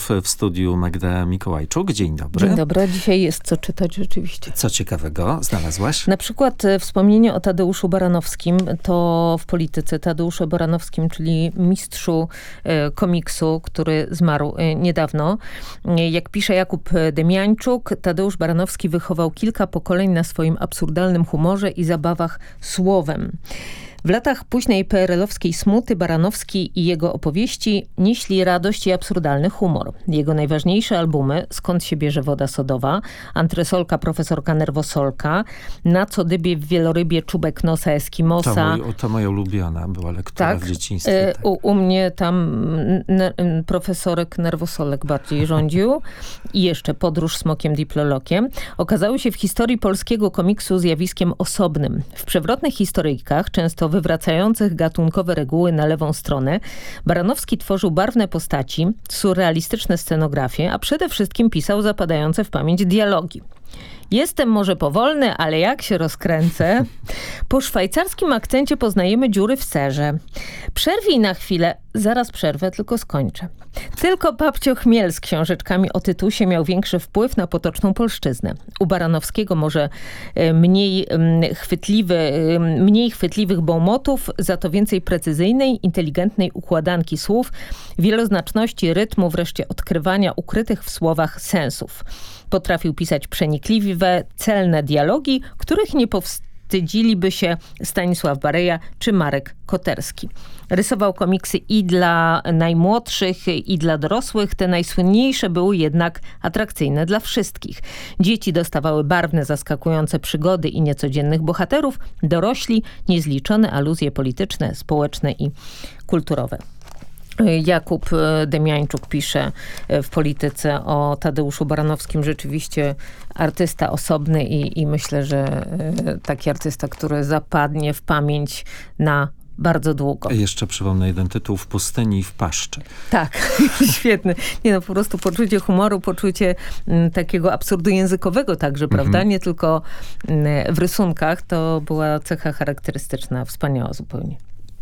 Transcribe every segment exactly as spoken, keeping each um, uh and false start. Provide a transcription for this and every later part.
tematów. W studiu Magda Mikołajczuk. Dzień dobry. Dzień dobry. Dzisiaj jest co czytać rzeczywiście. Co ciekawego znalazłaś? Na przykład wspomnienie o Tadeuszu Baranowskim. To w polityce. Tadeuszu Baranowskim, czyli mistrzu komiksu, który zmarł niedawno. Jak pisze Jakub Demiańczuk, Tadeusz Baranowski wychował kilka pokoleń na swoim absurdalnym humorze i zabawach słowem. W latach późnej P R L-owskiej smuty Baranowski i jego opowieści nieśli radość i absurdalny humor. Jego najważniejsze albumy Skąd się bierze woda sodowa, Antresolka, profesorka nerwosolka, Na co dybie w wielorybie czubek nosa Eskimosa. To, mój, to moja ulubiona była lektura tak, w dzieciństwie. Tak. U, u mnie tam ne, profesorek nerwosolek bardziej rządził. I jeszcze Podróż smokiem diplolokiem. Okazały się w historii polskiego komiksu zjawiskiem osobnym. W przewrotnych historyjkach, często wywracających gatunkowe reguły na lewą stronę, Baranowski tworzył barwne postaci, surrealistyczne scenografie, a przede wszystkim pisał zapadające w pamięć dialogi. Jestem może powolny, ale jak się rozkręcę. Po szwajcarskim akcencie poznajemy dziury w serze. Przerwij na chwilę. Zaraz przerwę, tylko skończę. Tylko babcio Chmiel z książeczkami o Tytusie miał większy wpływ na potoczną polszczyznę. U Baranowskiego może mniej chwytliwy, mniej chwytliwych bonmotów, za to więcej precyzyjnej, inteligentnej układanki słów, wieloznaczności rytmu, wreszcie odkrywania ukrytych w słowach sensów. Potrafił pisać przenikliwe, celne dialogi, których nie powstydziliby się Stanisław Bareja czy Marek Koterski. Rysował komiksy i dla najmłodszych, i dla dorosłych. Te najsłynniejsze były jednak atrakcyjne dla wszystkich. Dzieci dostawały barwne, zaskakujące przygody i niecodziennych bohaterów. Dorośli niezliczone aluzje polityczne, społeczne i kulturowe. Jakub Demiańczuk pisze w polityce o Tadeuszu Baranowskim. Rzeczywiście artysta osobny i, i myślę, że taki artysta, który zapadnie w pamięć na bardzo długo. Jeszcze przypomnę jeden tytuł: W pustyni i w paszczy. Tak, świetny. Nie no, po prostu poczucie humoru, poczucie m, takiego absurdu językowego także, mhm. prawda? Nie tylko m, w rysunkach. To była cecha charakterystyczna, wspaniała zupełnie.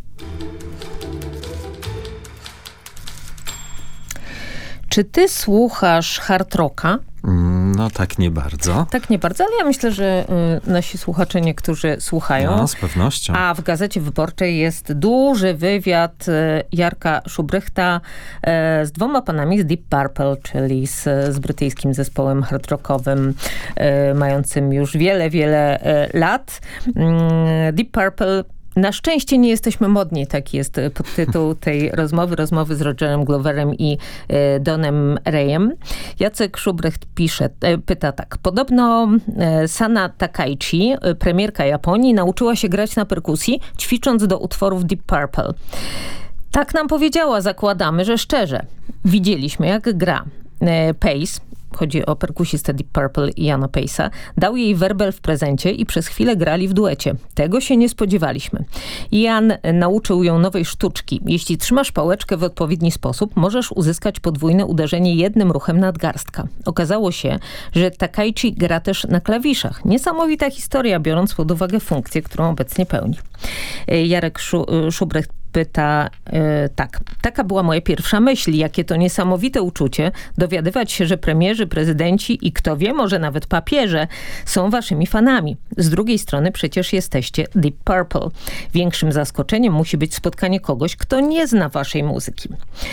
Czy ty słuchasz hard rocka? No tak nie bardzo. Tak nie bardzo, ale ja myślę, że y, nasi słuchacze niektórzy słuchają. No, z pewnością. A w Gazecie Wyborczej jest duży wywiad y, Jarka Schubrechta y, z dwoma panami z Deep Purple, czyli z, z brytyjskim zespołem hard rockowym, y, mającym już wiele, wiele y, lat. Y, Deep Purple. Na szczęście nie jesteśmy modni, taki jest podtytuł tej rozmowy, rozmowy z Rogerem Gloverem i e, Donem Rayem. Jacek Schubrecht pisze, e, pyta tak. Podobno e, Sana Takaichi, e, premierka Japonii, nauczyła się grać na perkusji, ćwicząc do utworów Deep Purple. Tak nam powiedziała, zakładamy, że szczerze. Widzieliśmy, jak gra. E, Pace, chodzi o perkusistę Deep Purple i Jana Pace'a, dał jej werbel w prezencie i przez chwilę grali w duecie. Tego się nie spodziewaliśmy. Jan nauczył ją nowej sztuczki. Jeśli trzymasz pałeczkę w odpowiedni sposób, możesz uzyskać podwójne uderzenie jednym ruchem nadgarstka. Okazało się, że Takaichi gra też na klawiszach. Niesamowita historia, biorąc pod uwagę funkcję, którą obecnie pełni. Jarek Schubrecht pyta yy, tak. Taka była moja pierwsza myśl. Jakie to niesamowite uczucie dowiadywać się, że premierzy, prezydenci i kto wie, może nawet papieże są waszymi fanami. Z drugiej strony przecież jesteście Deep Purple. Większym zaskoczeniem musi być spotkanie kogoś, kto nie zna waszej muzyki.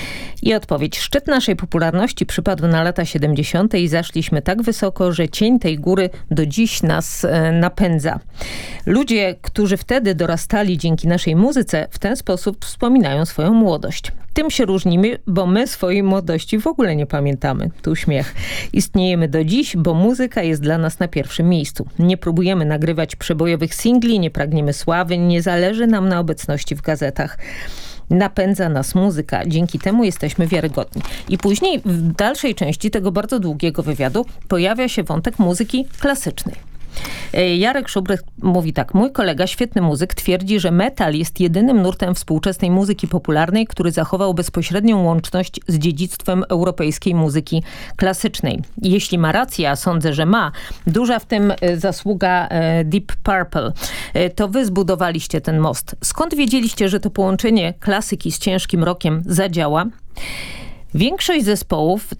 I odpowiedź. Szczyt naszej popularności przypadł na lata siedemdziesiąte i zaszliśmy tak wysoko, że cień tej góry do dziś nas e, napędza. Ludzie, którzy wtedy dorastali dzięki naszej muzyce, w ten sposób wspominają swoją młodość. Tym się różnimy, bo my swojej młodości w ogóle nie pamiętamy. Tu śmiech. Istniejemy do dziś, bo muzyka jest dla nas na pierwszym miejscu. Nie próbujemy nagrywać przebojowych singli, nie pragniemy sławy, nie zależy nam na obecności w gazetach. Napędza nas muzyka. Dzięki temu jesteśmy wiarygodni. I później w dalszej części tego bardzo długiego wywiadu pojawia się wątek muzyki klasycznej. Jarek Schubrecht mówi tak. Mój kolega, świetny muzyk, twierdzi, że metal jest jedynym nurtem współczesnej muzyki popularnej, który zachował bezpośrednią łączność z dziedzictwem europejskiej muzyki klasycznej. Jeśli ma rację, a sądzę, że ma, duża w tym zasługa Deep Purple. To wy zbudowaliście ten most. Skąd wiedzieliście, że to połączenie klasyki z ciężkim rockiem zadziała? Większość zespołów